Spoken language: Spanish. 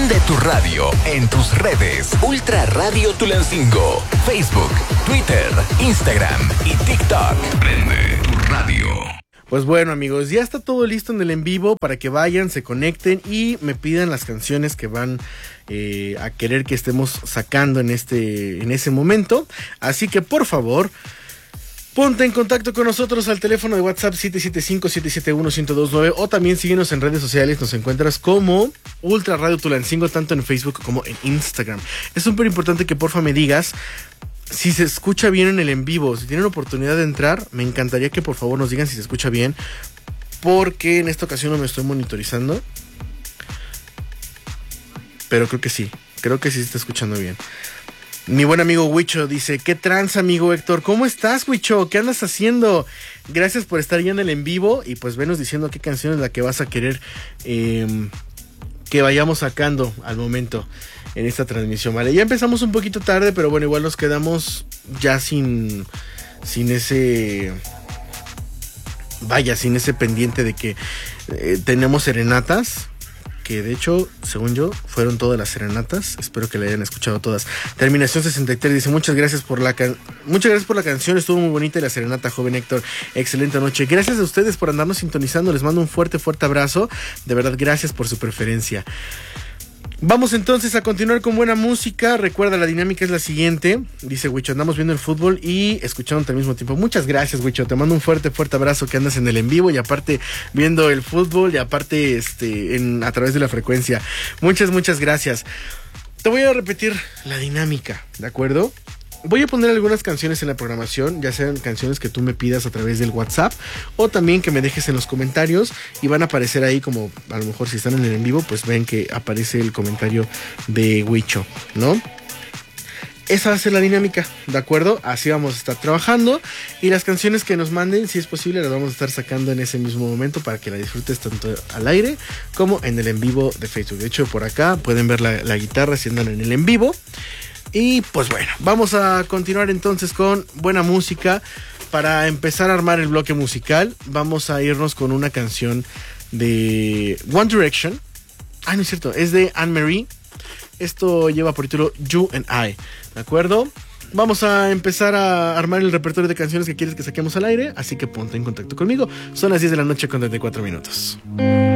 Prende tu radio en tus redes. Ultra Radio Tulancingo. Facebook, Twitter, Instagram y TikTok. Prende tu radio. Pues bueno, amigos, ya está todo listo en el en vivo para que vayan, se conecten y me pidan las canciones que van a querer que estemos sacando en ese momento. Así que por favor, ponte en contacto con nosotros al teléfono de WhatsApp 775-771-1029 o también síguenos en redes sociales. Nos encuentras como Ultra Radio Tulancingo, tanto en Facebook como en Instagram. Es súper importante que porfa me digas si se escucha bien en el en vivo. Si tienen oportunidad de entrar, me encantaría que por favor nos digan si se escucha bien, porque en esta ocasión no me estoy monitorizando, pero creo que sí se está escuchando bien. Mi buen amigo Huicho dice: ¿qué tranza, amigo Héctor? ¿Cómo estás, Huicho? ¿Qué andas haciendo? Gracias por estar ya en el en vivo y pues venos diciendo qué canción es la que vas a querer que vayamos sacando al momento en esta transmisión, ¿vale? Ya empezamos un poquito tarde, pero bueno, igual nos quedamos ya sin ese pendiente de que tenemos serenatas, que de hecho, según yo, fueron todas las serenatas. Espero que la hayan escuchado todas. Terminación 63 dice: muchas gracias por la canción, estuvo muy bonita la serenata, joven Héctor, excelente noche. Gracias a ustedes por andarnos sintonizando, les mando un fuerte abrazo, de verdad, gracias por su preferencia. Vamos entonces a continuar con buena música. Recuerda, la dinámica es la siguiente. Dice Huicho: andamos viendo el fútbol y escuchándote al mismo tiempo. Muchas gracias, Huicho, te mando un fuerte abrazo, que andas en el en vivo y aparte viendo el fútbol y aparte a través de la frecuencia. Muchas gracias. Te voy a repetir la dinámica, ¿de acuerdo? Voy a poner algunas canciones en la programación, ya sean canciones que tú me pidas a través del WhatsApp o también que me dejes en los comentarios y van a aparecer ahí, como a lo mejor si están en el en vivo, pues ven que aparece el comentario de Huicho, ¿no? Esa va a ser la dinámica, ¿de acuerdo? Así vamos a estar trabajando y las canciones que nos manden, si es posible, las vamos a estar sacando en ese mismo momento para que la disfrutes tanto al aire como en el en vivo de Facebook. De hecho, por acá pueden ver la guitarra si andan en el en vivo. Y pues bueno, vamos a continuar entonces con buena música. Para empezar a armar el bloque musical, vamos a irnos con una canción de One Direction. No es cierto, es de Anne-Marie. Esto lleva por título You and I, ¿de acuerdo? Vamos a empezar a armar el repertorio de canciones que quieres que saquemos al aire, así que ponte en contacto conmigo. Son las 10 de la noche con 34 minutos.